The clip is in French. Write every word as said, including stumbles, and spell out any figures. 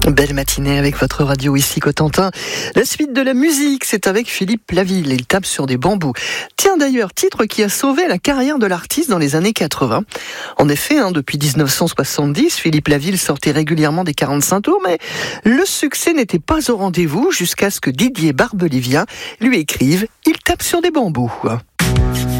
Belle matinée avec votre radio ici Cotentin. La suite de la musique, c'est avec Philippe Laville. Il tape sur des bambous. Tiens d'ailleurs, titre qui a sauvé la carrière de l'artiste dans les années quatre-vingts. En effet, hein, depuis dix-neuf cent soixante-dix, Philippe Laville sortait régulièrement des quarante-cinq tours, mais le succès n'était pas au rendez-vous jusqu'à ce que Didier Barbelivien lui écrive « Il tape sur des bambous ».